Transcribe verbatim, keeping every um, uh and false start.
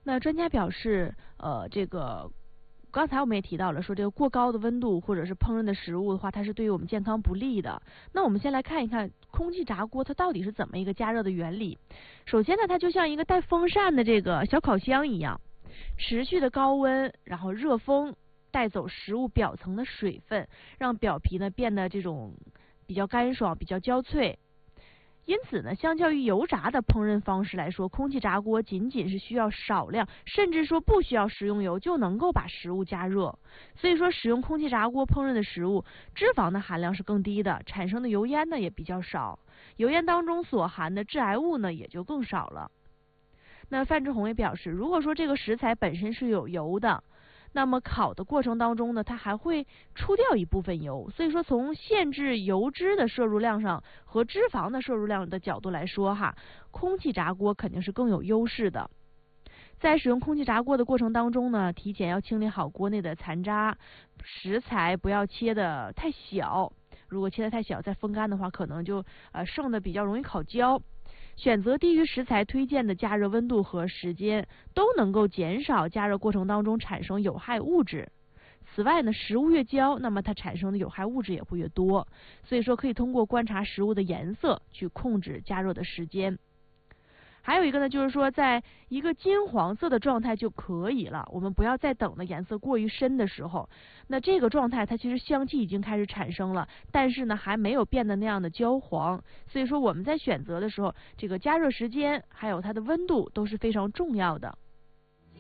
那专家表示，呃，这个刚才我们也提到了，说这个过高的温度或者是烹饪的食物的话，它是对于我们健康不利的。那我们先来看一看空气炸锅它到底是怎么一个加热的原理。首先呢，它就像一个带风扇的这个小烤箱一样，持续的高温，然后热风带走食物表层的水分，让表皮呢变得这种比较干爽、比较焦脆。因此呢，相较于油炸的烹饪方式来说，空气炸锅仅仅是需要少量，甚至说不需要食用油就能够把食物加热。所以说，使用空气炸锅烹饪的食物，脂肪的含量是更低的，产生的油烟呢也比较少，油烟当中所含的致癌物呢也就更少了。那范志红也表示，如果说这个食材本身是有油的，那么烤的过程当中呢，它还会出掉一部分油，所以说从限制油脂的摄入量上和脂肪的摄入量的角度来说哈，空气炸锅肯定是更有优势的。在使用空气炸锅的过程当中呢，提前要清理好锅内的残渣，食材不要切得太小，如果切得太小再风干的话，可能就呃剩的比较容易烤焦。选择低于食材推荐的加热温度和时间，都能够减少加热过程当中产生有害物质。此外呢，食物越焦，那么它产生的有害物质也会越多，所以说可以通过观察食物的颜色去控制加热的时间。还有一个呢，就是说在一个金黄色的状态就可以了，我们不要再等的颜色过于深的时候，那这个状态它其实香气已经开始产生了，但是呢还没有变得那样的焦黄，所以说我们在选择的时候，这个加热时间还有它的温度都是非常重要的。